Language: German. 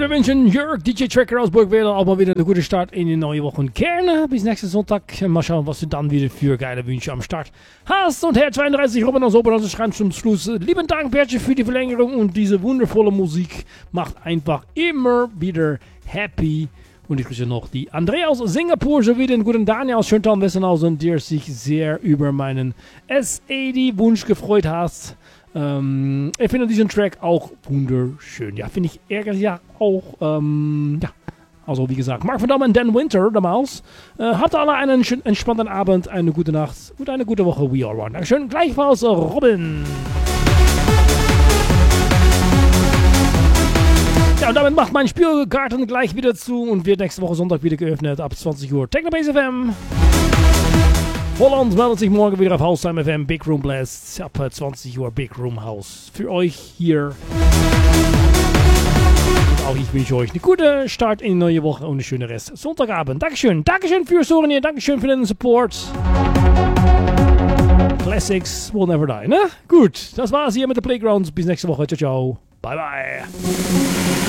Wir wünschen Jörg, DJ Tracker aus Burgwedel, auch mal wieder eine gute Start in die neue Woche. Und gerne bis nächsten Sonntag. Mal schauen, was du dann wieder für geile Wünsche am Start hast. Und Herr 32, Robin aus Oberhausen schreibt zum Schluss: Lieben Dank, Bertje, für die Verlängerung und diese wundervolle Musik. Macht einfach immer wieder happy. Und ich grüße noch die Andrea aus Singapur sowie den guten Daniel aus Schöntal-Wessenhausen, der sich sehr über meinen S80-Wunsch gefreut hat. Ich finde diesen Track auch wunderschön. Ja, finde ich ärgerlich ja auch. Ja, also wie gesagt, Mark von Dam und Dan Winter damals. Habt alle einen schönen, entspannten Abend, eine gute Nacht und eine gute Woche. We all one. Dankeschön. Gleichfalls Robin. Ja, und damit macht mein Spielgarten gleich wieder zu und wird nächste Woche Sonntag wieder geöffnet ab 20 Uhr. Technobase FM. Holland meldet sich morgen wieder auf Haustime FM. Big Room Blast ab 20 Uhr. Big Room House. Für euch hier. Und auch ich wünsche euch eine gute Start in die neue Woche und eine schöne Rest Sonntagabend. Dankeschön. Dankeschön fürs Hören hier. Dankeschön für den Support. Classics will never die, ne? Gut, das war's hier mit den Playgrounds. Bis nächste Woche. Ciao, ciao. Bye, bye.